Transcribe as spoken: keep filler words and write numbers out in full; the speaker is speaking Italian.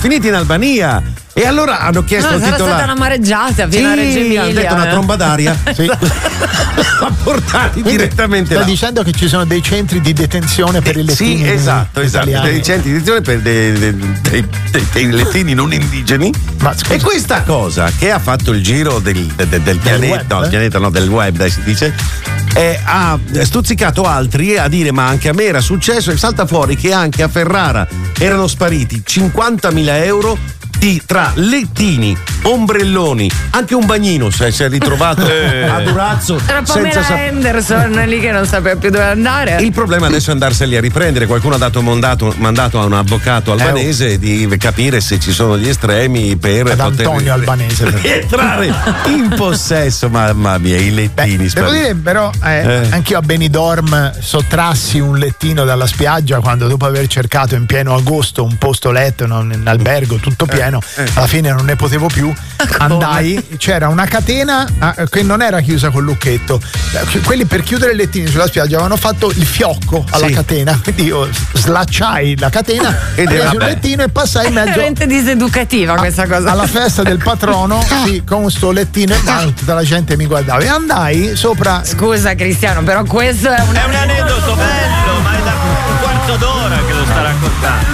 finiti in Albania. E allora hanno chiesto no, al sarà titolare. stata una mareggiata fino sì, a Reggio Emilia. hanno detto una tromba d'aria. Sì. Ma portati Quindi direttamente sta là. dicendo che ci sono dei centri di detenzione per i lettini. Sì, esatto, esatto. italiani. Dei centri di detenzione per dei, dei, dei, dei, dei lettini non indigeni. Ma scusa, e questa cosa che ha fatto il giro del, del, del pianeta, web, no, eh? il pianeta no, del web, dai, si dice, eh, ha stuzzicato altri a dire ma anche a me era successo, e salta fuori che anche a Ferrara erano spariti cinquantamila euro di, tra lettini, ombrelloni, anche un bagnino se si è ritrovato a Durazzo Era senza Pamela sap- Anderson lì che non sapeva più dove andare. il problema adesso è andarseli a riprendere. Qualcuno ha dato mandato, mandato a un avvocato albanese di capire se ci sono gli estremi per ad poter Antonio Albanese. entrare in possesso. Mamma mia, i lettini. Beh, devo dire però eh, Eh. anch'io a Benidorm sottrassi un lettino dalla spiaggia quando, dopo aver cercato in pieno agosto un posto letto non, in albergo tutto pieno, eh. alla fine non ne potevo più, andai, c'era una catena eh, che non era chiusa col lucchetto. Eh, quelli per chiudere i lettini sulla spiaggia avevano fatto il fiocco alla Sì. catena, quindi io slacciai la catena, Ed era- presi un vabbè. lettino e passai in mezzo Veramente diseducativa questa cosa. alla festa del patrono, sì, con sto lettino in mano, tutta la gente mi guardava e andai sopra. Scusa Cristiano, però questo è un È un aneddoto bello, ma è da un quarto d'ora che lo sta raccontando.